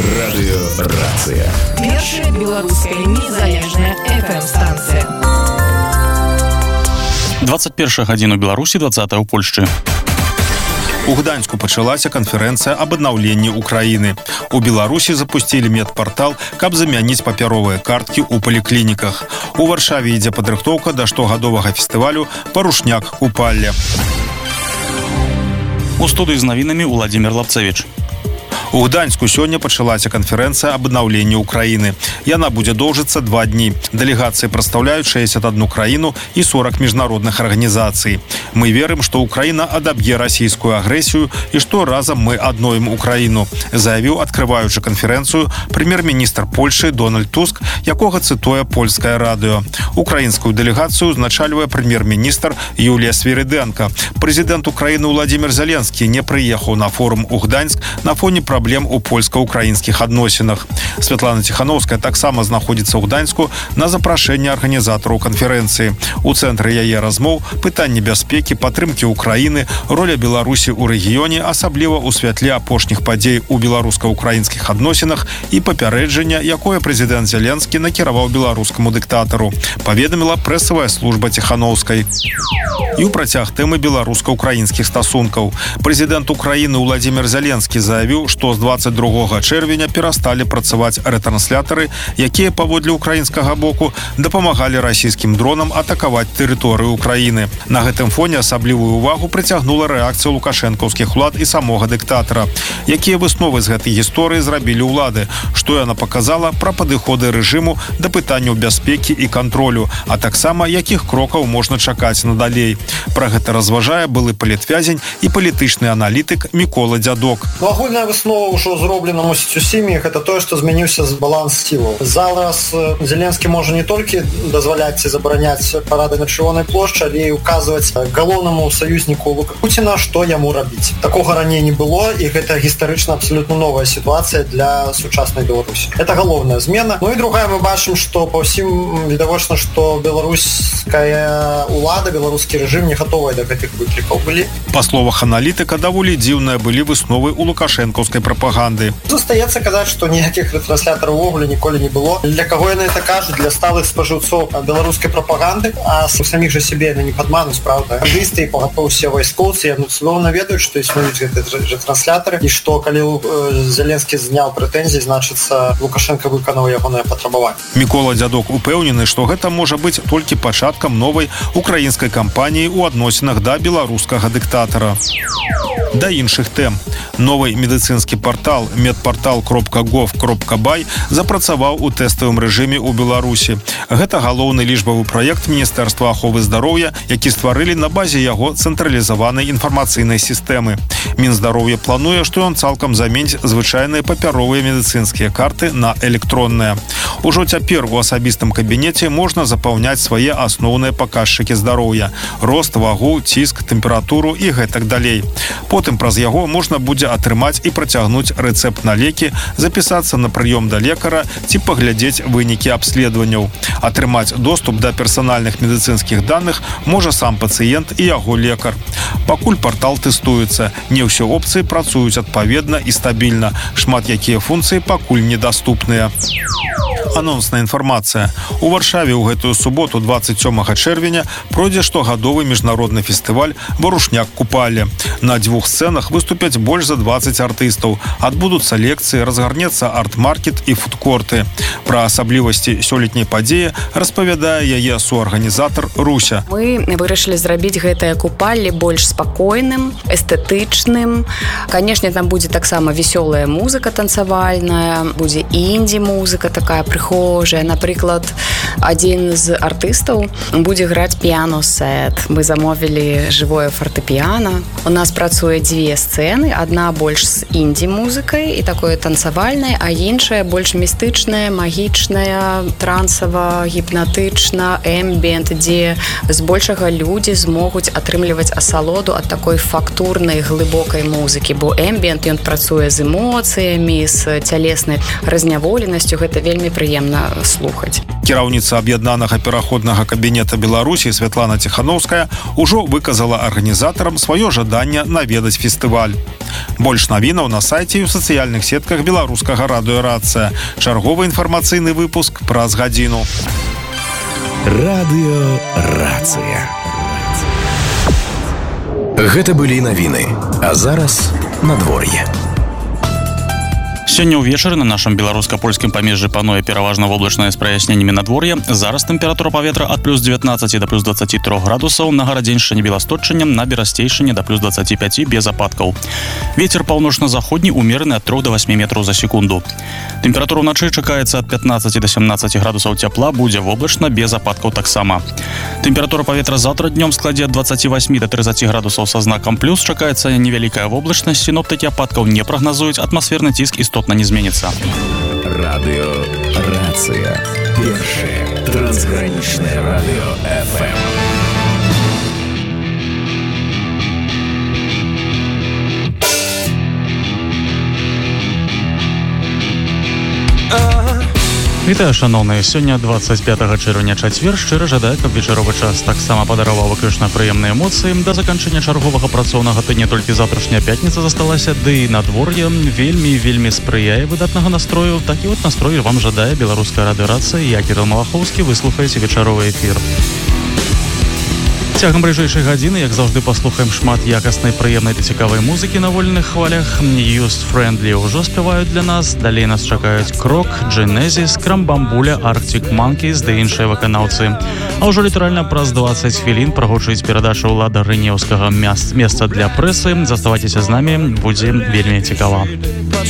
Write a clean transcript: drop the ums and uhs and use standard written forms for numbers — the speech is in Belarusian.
Радыёрацыя. Першая беларуская незалежная FM-станцыя. 21 гадзіну Беларусі, 20 у Польшчы. У Гданьску пачалася канферэнцыя аб аднаўленні Украіны. У Беларусі запусцілі медпартал, каб замяніць папяровыя карткі ў паліклініках. У Варшаве ідзе падрыхтоўка да штогадовага фестывалю «Парушняк купалля». У студыі з навінамі Уладзімір Лапцевіч. У Гданьску сёння пачалася канферэнцыя аб аднаўленні Украіны. Яна будзе доўжыцца 2 дні. Дэлегацыі прадстаўляюць 61 краіну і 40 міжнародных арганізацый. Мы верым, што Украіна адаб'е расійскую агрэсію і што разам мы адноім Украіну, заявіў, адкрываючы канферэнцыю, прэм'ер-міністр Польшы Дональд Туск, якога цытуе польскае радыё. Украінскую дэлегацыю узначальвае прэм'ер-міністр Юлія Свірыдэнка. Прэзідэнт Украіны Владзімір Зеленскі не прыехаў на форум у Гданьск на фоне праблем у польска-украінскіх адносінах. Святлана Ціхановская таксама знаходзіцца ў Гданьску на запрашэнне арганізатараў канферэнцыі. У цэнтры яе размоў пытанні бяспекі, падтрымкі Украіны, роля Беларусі ў рэгіёне, асабліва ў святле апошніх падзей у беларуска-украінскіх адносінах і папярэджання, якое прэзідэнт Зеленскі накіраваў беларускаму дыктатару, паведаміла прэсавая служба Ціхановскай. І ў працяг тэмы беларуска-украінскіх стасункаў. Прэзідэнт Украіны Владзімір Зеленскі заявіў, што з 22 чэрвеня перасталі працаваць рэтранслятары, якія паводле украінскага боку дапамагалі расійскім дронам атакаваць тэрыторыю Украіны. На гэтым фоне асаблівую ўвагу прыцягнула рэакцыя лукашэнкаўскіх улад і самога дыктатара. Якія высновы з гэтай гісторыі зрабілі ўлады, што яна паказала пра падыходы рэжыму да пытанняў бяспекі і кантролю, а таксама якіх крокаў можна чакаць надалей. Пра гэта разважае былы палітвязень і палітычны аналітык Мікола Дзядок. Агульная выснова ўжо зроблена мусіць усімі, гэта тое, што змяніўся баланс сілаў. Зараз Зеленскі можа не толькі дазваляць ці забараняць парады на Чырвонай плошчы, але і указваць галоўнаму саюзніку Пуціна, што яму рабіць. Такога раней не было, і гэта гістарычна абсалютна новая сітуацыя для сучаснай Беларусі. Это галоўная змена. Ну і другая, мы бачым, што па ўсім відавочна, што беларуская улада, беларускі рэжым не гатовыя да гэтых выклікаў былі. Па словах аналітыка, даволі дзіўныя былі высновы ў лукашэнкаўскай прапаганды. Застаецца казаць, што ніякіх рэтранслятораў увогуле ніколі не было. Для каго яны это кажуць? Для сталых спажыўцоў беларускай прапаганды, а у саміх жа сябе яны не падмануць, правда. Англійсты і пагатоў усе вайскоўцы, яны цудоўна ведаюць, што існуюць гэтыя рэтрансляторы, і што калі Зеленскі зняў прэтэнзіі, значыцца Лукашенко выканаў ягонае патрабаванне. Мікола Дзядок упэўнены, што гэта можа быць толькі пачаткам новай украінскай кампаніі ў адносінах да беларускага дыктатара. Да іншых тэм. Новый медыцынскі партал medportal.gov.by запрацаваў у тэставым рэжыме ў Беларусі. Гэта галоўны лічбавы праект Міністэрства аховы здароўя, які стварылі на базе яго цэнтралізаванай інфармацыйнай сістэмы. Мінздароўя плануе, што ён цалкам заменіць звычайныя папяровыя медыцынскія карты на электронныя. Ужо цяпер у асабістым кабінеце можна запаўняць свае асноўныя паказчыкі здароўя: рост, вагу, ціск, тэмпературу і гэтак далей. Потым праз яго можна будзе атрымаць і працягнуць рэцэпт на лекі, запісацца на прыём да лекара ці паглядзець вынікі абследаванняў. Атрымаць доступ да персанальных медыцынскіх даных можа сам пацыент і яго лекар. Пакуль партал тэстуецца, не ўсе опцыі працуюць адпаведна і стабільна. Шмат якія функцыі пакуль недаступныя. Анонсная інфармацыя. У Варшаве ў гэтую суботу, 27 чэрвеня, пройдзе штогадовы міжнародны фестываль «Парушняк купалля». На 2 сцэнах выступяць больш за 20 артыстаў. Адбудуцца лекцыі, разгарнецца арт-маркет і фудкорты. Пра асаблівасці сёлетняй падзеі распавядае яе суарганізатар Руся. Мы вырашылі зрабіць гэтае купалле больш спакойным, эстэтычным. Канешне, там будзе таксама весёлая музыка танцавальная, будзе інді-музыка такая прыхожая. Напрыклад, адзін з артыстаў будзе граць піяно-сет. Мы замовілі жывое фартэпіяна. У нас працуе 2 сцэны, адна больш з інді-музыкай і такое танцавальнае, а іншая больш містычная, магічная, трансава, гіпнатычна, эмбіент, дзе збольшага людзі змогуць атрымліваць асалоду ад такой фактурнай, глыбокай музыкі, бо эмбіент, ён працуе з эмоцыямі, з цялеснай разняволенасцю, гэта вельмі прыемна слухаць. Кіраўніца аб'яднанага пераходнага кабінета Беларусі Святлана Ціхановская ўжо выказала арганізатарам сваё жаданне наведаць фестываль. Больш навінаў на сайце і ў сацыяльных сетках беларускага радыё «Рацыя». Чарговы інфармацыйны выпуск праз гадзіну. Радыё «Рацыя». Гэта былі навіны, а зараз надвор'е. Сёння ўвечары на нашым беларуска-польскім памежжы пануе пераважна воблачнае з праясненнямі надвор'я. Зараз тэмпература паветра ад плюс 19 да плюс 23 градусаў, на гарадзеньшчыне Беласточчынем, на берасцейшчыне да плюс 25 без ападкаў. Вецер паўночна-заходні ўмераны ад 3 до 8 метраў за секунду. Тэмпература ўначы чакаецца ад 15 до 17 градусаў цяпла, будзе воблачна, без ападкаў таксама. Тэмпература паветра заўтра днём складзе ад 28 до 30 градусаў са знакам плюс, чакаецца невялікая воблачнасць, сіноптыкі ападкаў не прагназуюць, атмасферны ціск істотна не зменіцца. Радыё «Рацыя». Першае трансгранічнае радыё FM. Вітаю, шаноўныя. Сёння 25 чэрвеня чацвер. Шчыра жадаю, каб вечаровы час таксама падараваў выключна прыемныя эмоцыі. Да заканчэння чарговага працоўнага тыдня толькі заўтрашняя пятніца засталася, ды і надвор'е вельмі спрыяе выдатнага настрою. Такі от настрой вам жадае беларуская радыё «Рацыя». Я, Кірыл Малахоўскі, вы слухаеце вечаровы эфір. Цягам бліжэйшай гадзіны, як заўжды, паслухаем шмат якаснай, прыемнай ды цікавай музыкі на вольных хвалях. Used Friendly ўжо спяваюць для нас. Далей нас чакаюць Крок, Genesis, Крамбамбуля, Arctic Monkeys ды іншыя выканаўцы. А ўжо літаральна праз 20 хвілін прагучыць перадача Ўлада Рынеўскага «Месца для прэсы». Заставайцеся з намі, будзе вельмі цікава.